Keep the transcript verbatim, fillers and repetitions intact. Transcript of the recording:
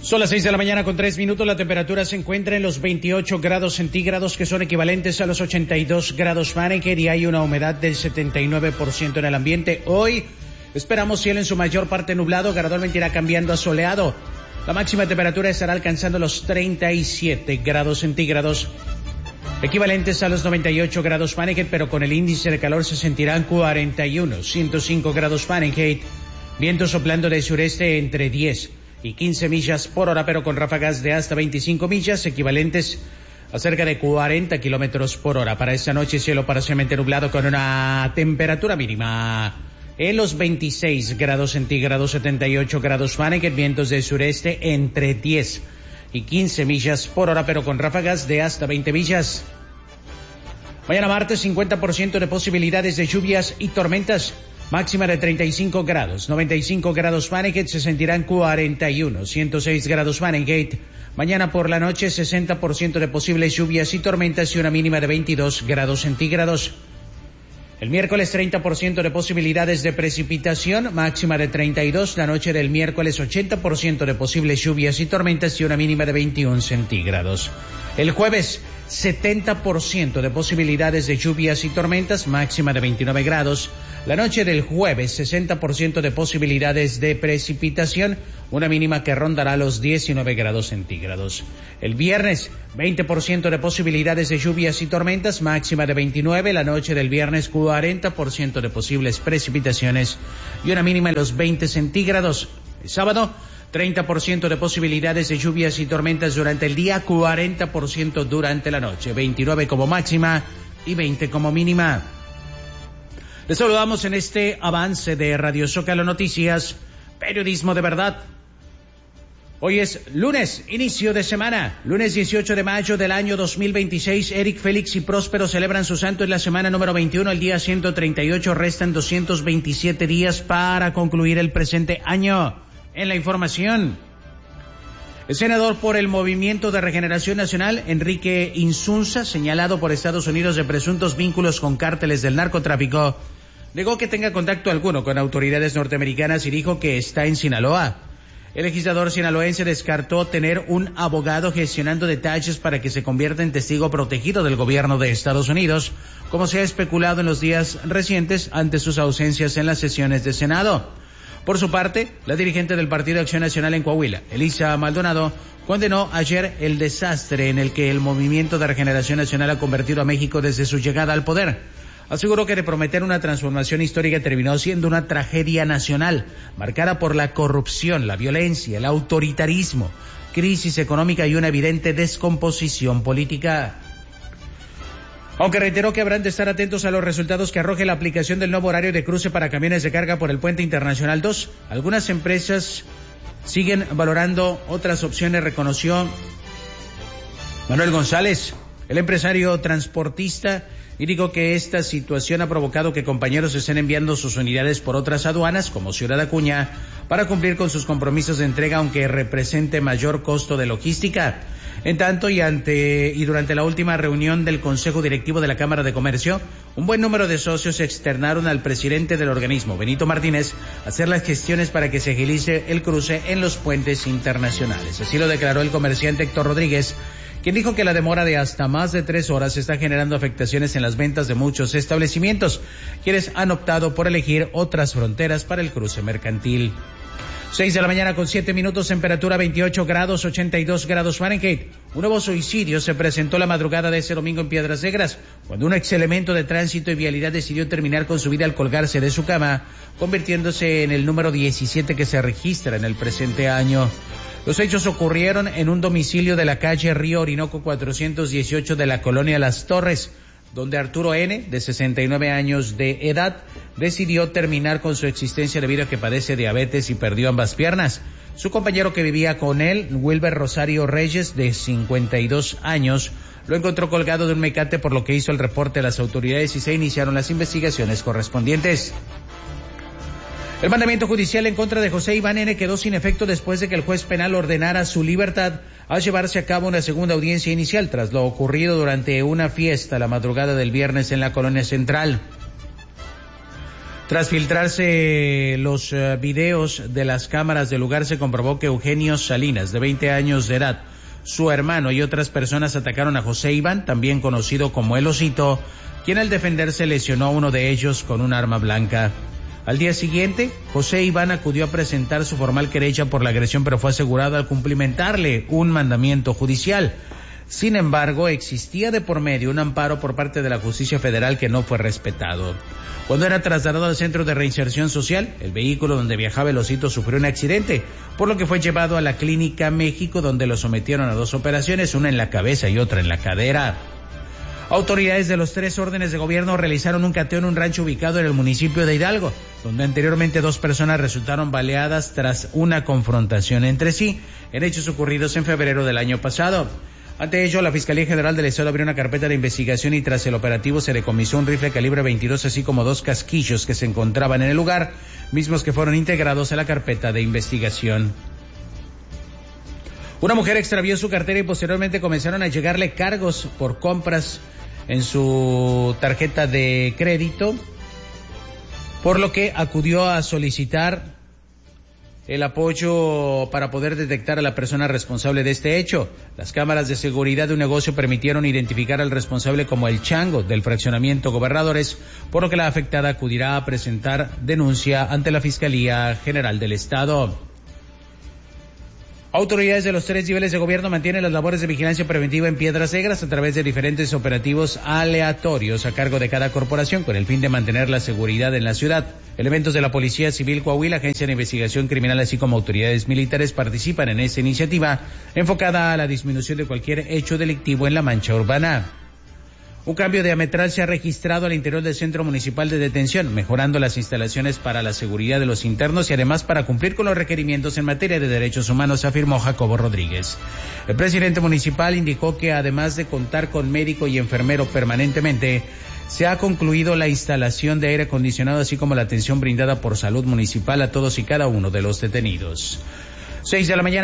Son las seis de la mañana con tres minutos, la temperatura se encuentra en los veintiocho grados centígrados, que son equivalentes a los ochenta y dos grados Fahrenheit, y hay una humedad del setenta y nueve por ciento en el ambiente. Hoy esperamos cielo en su mayor parte nublado, gradualmente irá cambiando a soleado. La máxima temperatura estará alcanzando los treinta y siete grados centígrados, equivalentes a los noventa y ocho grados Fahrenheit, pero con el índice de calor se sentirán cuarenta y uno, ciento cinco grados Fahrenheit, viento soplando de sureste entre diez y quince millas por hora, pero con ráfagas de hasta veinticinco millas, equivalentes a cerca de cuarenta kilómetros por hora. Para esta noche, cielo parcialmente nublado con una temperatura mínima en los veintiséis grados centígrados, setenta y ocho grados Fahrenheit, vientos de sureste entre diez y quince millas por hora, pero con ráfagas de hasta veinte millas. Mañana martes, cincuenta por ciento de posibilidades de lluvias y tormentas, máxima de treinta y cinco grados, noventa y cinco grados Fahrenheit, se sentirán cuarenta y uno, ciento seis grados Fahrenheit. Mañana por la noche, sesenta por ciento de posibles lluvias y tormentas y una mínima de veintidós grados centígrados. El miércoles, treinta por ciento de posibilidades de precipitación, máxima de treinta y dos. La noche del miércoles, ochenta por ciento de posibles lluvias y tormentas y una mínima de veintiuno centígrados. El jueves, setenta por ciento de posibilidades de lluvias y tormentas, máxima de veintinueve grados. La noche del jueves, sesenta por ciento de posibilidades de precipitación, una mínima que rondará los diecinueve grados centígrados. El viernes, veinte por ciento de posibilidades de lluvias y tormentas, máxima de veintinueve. La noche del viernes, cuarenta por ciento de posibles precipitaciones y una mínima en los veinte centígrados. El sábado, treinta por ciento de posibilidades de lluvias y tormentas durante el día, cuarenta por ciento durante la noche, veintinueve como máxima y veinte como mínima. Les saludamos en este avance de Radio Zócalo Noticias, periodismo de verdad. Hoy es lunes, inicio de semana, lunes dieciocho de mayo del año dos mil veintiséis. Eric, Félix y Próspero celebran su santo en la semana número veintiuno, el día ciento treinta y ocho. Restan doscientos veintisiete días para concluir el presente año. En la información, el senador por el Movimiento de Regeneración Nacional, Enrique Insunza, señalado por Estados Unidos de presuntos vínculos con cárteles del narcotráfico, negó que tenga contacto alguno con autoridades norteamericanas y dijo que está en Sinaloa. El legislador sinaloense descartó tener un abogado gestionando detalles para que se convierta en testigo protegido del gobierno de Estados Unidos, como se ha especulado en los días recientes ante sus ausencias en las sesiones de Senado. Por su parte, la dirigente del Partido Acción Nacional en Coahuila, Elisa Maldonado, condenó ayer el desastre en el que el Movimiento de Regeneración Nacional ha convertido a México desde su llegada al poder. Aseguró que de prometer una transformación histórica terminó siendo una tragedia nacional, marcada por la corrupción, la violencia, el autoritarismo, crisis económica y una evidente descomposición política. Aunque reiteró que habrán de estar atentos a los resultados que arroje la aplicación del nuevo horario de cruce para camiones de carga por el Puente Internacional dos, algunas empresas siguen valorando otras opciones, reconoció Manuel González, el empresario transportista, y digo que esta situación ha provocado que compañeros estén enviando sus unidades por otras aduanas, como Ciudad Acuña, para cumplir con sus compromisos de entrega, aunque represente mayor costo de logística. En tanto, y ante y durante la última reunión del Consejo Directivo de la Cámara de Comercio, un buen número de socios externaron al presidente del organismo, Benito Martínez, hacer las gestiones para que se agilice el cruce en los puentes internacionales. Así lo declaró el comerciante Héctor Rodríguez, quien dijo que la demora de hasta más de tres horas está generando afectaciones en las ventas de muchos establecimientos, quienes han optado por elegir otras fronteras para el cruce mercantil. seis de la mañana con siete minutos, temperatura veintiocho grados, ochenta y dos grados Fahrenheit. Un nuevo suicidio se presentó la madrugada de ese domingo en Piedras Negras, cuando un ex elemento de tránsito y vialidad decidió terminar con su vida al colgarse de su cama, convirtiéndose en el número diecisiete que se registra en el presente año. Los hechos ocurrieron en un domicilio de la calle Río Orinoco cuatrocientos dieciocho de la colonia Las Torres, donde Arturo N., de sesenta y nueve años de edad, decidió terminar con su existencia debido a que padece diabetes y perdió ambas piernas. Su compañero que vivía con él, Wilber Rosario Reyes, de cincuenta y dos años, lo encontró colgado de un mecate, por lo que hizo el reporte a las autoridades y se iniciaron las investigaciones correspondientes. El mandamiento judicial en contra de José Iván N. quedó sin efecto después de que el juez penal ordenara su libertad al llevarse a cabo una segunda audiencia inicial tras lo ocurrido durante una fiesta la madrugada del viernes en la Colonia Central. Tras filtrarse los uh, videos de las cámaras del lugar, se comprobó que Eugenio Salinas, de veinte años de edad, su hermano y otras personas atacaron a José Iván, también conocido como El Osito, quien al defenderse lesionó a uno de ellos con un arma blanca. Al día siguiente, José Iván acudió a presentar su formal querella por la agresión, pero fue asegurado al cumplimentarle un mandamiento judicial. Sin embargo, existía de por medio un amparo por parte de la Justicia Federal que no fue respetado. Cuando era trasladado al Centro de Reinserción Social, el vehículo donde viajaba El Osito sufrió un accidente, por lo que fue llevado a la Clínica México, donde lo sometieron a dos operaciones, una en la cabeza y otra en la cadera. Autoridades de los tres órdenes de gobierno realizaron un cateo en un rancho ubicado en el municipio de Hidalgo, donde anteriormente dos personas resultaron baleadas tras una confrontación entre sí, en hechos ocurridos en febrero del año pasado. Ante ello, la Fiscalía General del Estado abrió una carpeta de investigación y tras el operativo se decomisó un rifle calibre veintidós, así como dos casquillos que se encontraban en el lugar, mismos que fueron integrados a la carpeta de investigación. Una mujer extravió su cartera y posteriormente comenzaron a llegarle cargos por compras en su tarjeta de crédito, por lo que acudió a solicitar el apoyo para poder detectar a la persona responsable de este hecho. Las cámaras de seguridad de un negocio permitieron identificar al responsable como el Chango del fraccionamiento Gobernadores, por lo que la afectada acudirá a presentar denuncia ante la Fiscalía General del Estado. Autoridades de los tres niveles de gobierno mantienen las labores de vigilancia preventiva en Piedras Negras a través de diferentes operativos aleatorios a cargo de cada corporación con el fin de mantener la seguridad en la ciudad. Elementos de la Policía Civil Coahuila, Agencia de Investigación Criminal, así como autoridades militares participan en esta iniciativa enfocada a la disminución de cualquier hecho delictivo en la mancha urbana. Un cambio diametral se ha registrado al interior del Centro Municipal de Detención, mejorando las instalaciones para la seguridad de los internos y además para cumplir con los requerimientos en materia de derechos humanos, afirmó Jacobo Rodríguez. El presidente municipal indicó que además de contar con médico y enfermero permanentemente, se ha concluido la instalación de aire acondicionado, así como la atención brindada por Salud Municipal a todos y cada uno de los detenidos. Seis de la mañana.